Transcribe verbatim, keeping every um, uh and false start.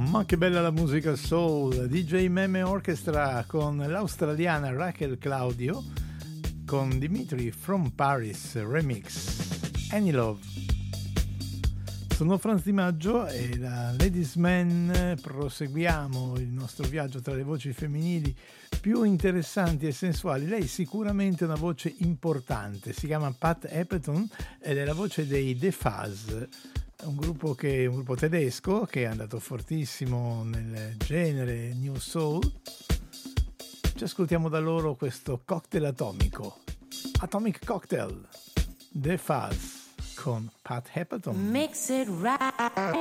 Ma che bella la musica soul, D J Meme Orchestra con l'australiana Rachel Claudio con Dimitri from Paris remix Any Love. Sono Franz Di Maggio e da Ladies Man proseguiamo il nostro viaggio tra le voci femminili più interessanti e sensuali. Lei sicuramente è una voce importante, si chiama Pat Appleton ed è la voce dei The Fuzz. Un gruppo, che, un gruppo tedesco che è andato fortissimo nel genere New Soul. Ci ascoltiamo da loro questo cocktail atomico, Atomic Cocktail, The Fuzz con Pat Appleton. Mix it right.